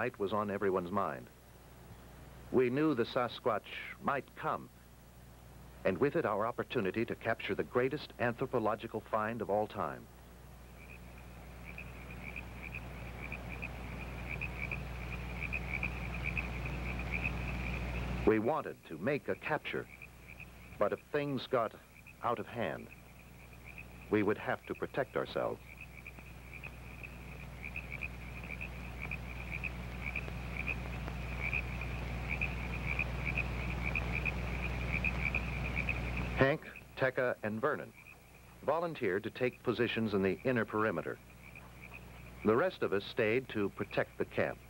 night was on everyone's mind. We knew the Sasquatch might come, and with it our opportunity to capture the greatest anthropological find of all time. We wanted to make a capture, but if things got out of hand, we would have to protect ourselves. Hank, Tekka, and Vernon volunteered to take positions in the inner perimeter. The rest of us stayed to protect the camp.